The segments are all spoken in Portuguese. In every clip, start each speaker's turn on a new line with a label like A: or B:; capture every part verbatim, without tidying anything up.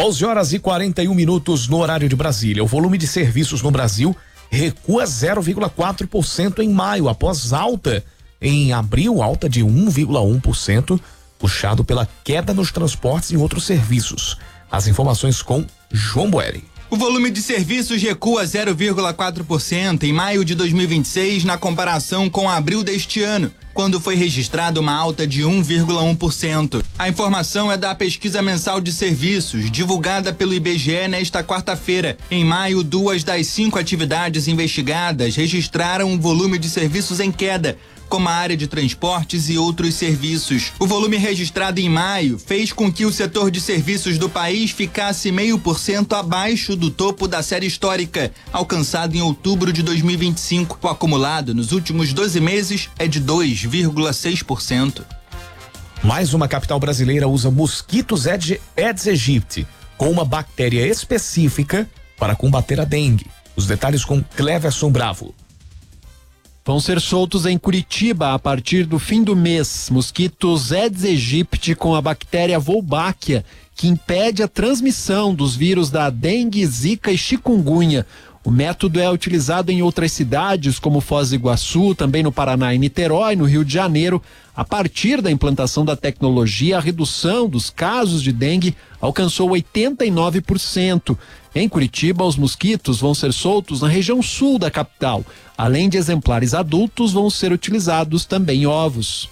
A: doze horas e quarenta e um minutos no horário de Brasília. O volume de serviços no Brasil recua zero vírgula quatro por cento em maio, após alta em abril, alta de um vírgula um por cento, puxado pela queda nos transportes e outros serviços. As informações com João Boeri.
B: O volume de serviços recua zero vírgula quatro por cento em maio de dois mil e vinte e seis na comparação com abril deste ano, quando foi registrada uma alta de um vírgula um por cento. A informação é da pesquisa mensal de serviços, divulgada pelo I B G E nesta quarta-feira. Em maio, duas das cinco atividades investigadas registraram um volume de serviços em queda, como a área de transportes e outros serviços. O volume registrado em maio fez com que o setor de serviços do país ficasse meio por cento abaixo do topo da série histórica, alcançado em outubro de dois mil e vinte e cinco. O acumulado nos últimos doze meses é de dois vírgula seis por cento.
A: Mais uma capital brasileira usa mosquitos Aedes aegypti com uma bactéria específica para combater a dengue. Os detalhes com Cleverson Bravo.
C: Vão ser soltos em Curitiba a partir do fim do mês mosquitos Aedes aegypti com a bactéria Wolbachia, que impede a transmissão dos vírus da dengue, zika e chikungunya. O método é utilizado em outras cidades, como Foz do Iguaçu, também no Paraná e Niterói, no Rio de Janeiro. A partir da implantação da tecnologia, a redução dos casos de dengue alcançou oitenta e nove por cento. Em Curitiba, os mosquitos vão ser soltos na região sul da capital. Além de exemplares adultos, vão ser utilizados também ovos.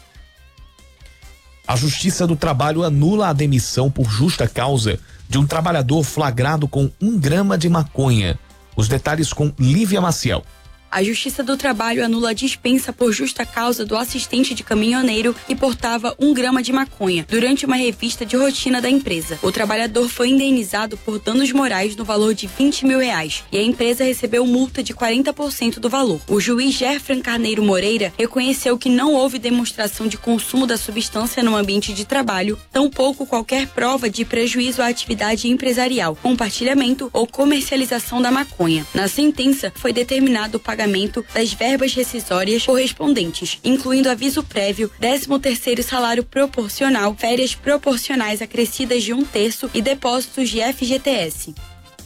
A: A Justiça do Trabalho anula a demissão por justa causa de um trabalhador flagrado com um grama de maconha. Os detalhes com Lívia Maciel.
D: A Justiça do Trabalho anula a dispensa por justa causa do assistente de caminhoneiro que portava um grama de maconha durante uma revista de rotina da empresa. O trabalhador foi indenizado por danos morais no valor de vinte mil reais e a empresa recebeu multa de quarenta por cento do valor. O juiz Gerfran Carneiro Moreira reconheceu que não houve demonstração de consumo da substância no ambiente de trabalho, tampouco qualquer prova de prejuízo à atividade empresarial, compartilhamento ou comercialização da maconha. Na sentença, foi determinado o pagamento das verbas rescisórias correspondentes, incluindo aviso prévio, décimo terceiro salário proporcional, férias proporcionais acrescidas de um terço e depósitos de F G T S.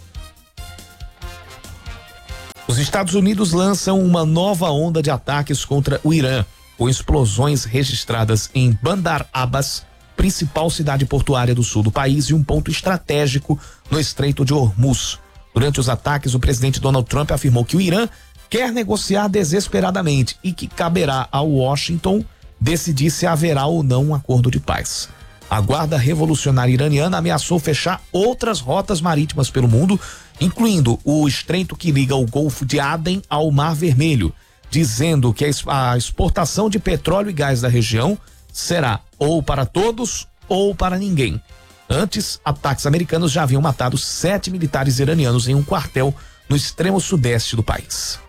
A: Os Estados Unidos lançam uma nova onda de ataques contra o Irã, com explosões registradas em Bandar Abbas, principal cidade portuária do sul do país e um ponto estratégico no Estreito de Hormuz. Durante os ataques, o presidente Donald Trump afirmou que o Irã quer negociar desesperadamente e que caberá a Washington decidir se haverá ou não um acordo de paz. A Guarda Revolucionária Iraniana ameaçou fechar outras rotas marítimas pelo mundo, incluindo o estreito que liga o Golfo de Aden ao Mar Vermelho, dizendo que a exportação de petróleo e gás da região será ou para todos ou para ninguém. Antes, ataques americanos já haviam matado sete militares iranianos em um quartel no extremo sudeste do país.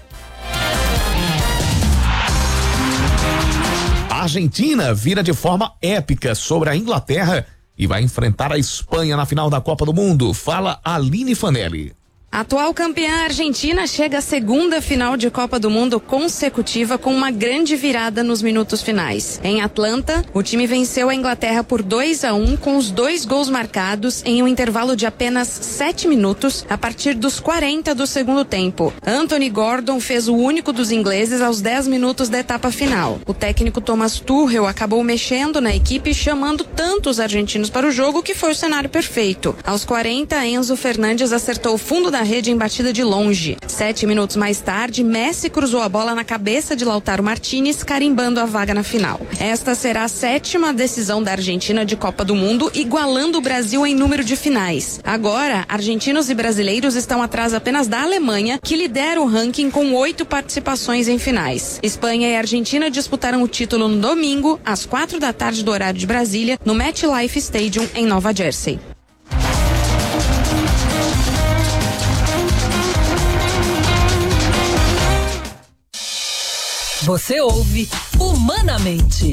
A: A Argentina vira de forma épica sobre a Inglaterra e vai enfrentar a Espanha na final da Copa do Mundo. Fala Aline Fanelli.
E: A atual campeã argentina chega à segunda final de Copa do Mundo consecutiva com uma grande virada nos minutos finais. Em Atlanta, o time venceu a Inglaterra por dois a um com os dois gols marcados em um intervalo de apenas sete minutos a partir dos quarenta do segundo tempo. Anthony Gordon fez o único dos ingleses aos dez minutos da etapa final. O técnico Thomas Tuchel acabou mexendo na equipe, chamando tanto os argentinos para o jogo que foi o cenário perfeito. Aos quarenta, Enzo Fernandes acertou o fundo da rede em batida de longe. Sete minutos mais tarde, Messi cruzou a bola na cabeça de Lautaro Martinez, carimbando a vaga na final. Esta será a sétima decisão da Argentina de Copa do Mundo, igualando o Brasil em número de finais. Agora, argentinos e brasileiros estão atrás apenas da Alemanha, que lidera o ranking com oito participações em finais. Espanha e Argentina disputaram o título no domingo, às quatro da tarde do horário de Brasília, no MetLife Stadium, em Nova Jersey.
F: Você ouve Humanamente.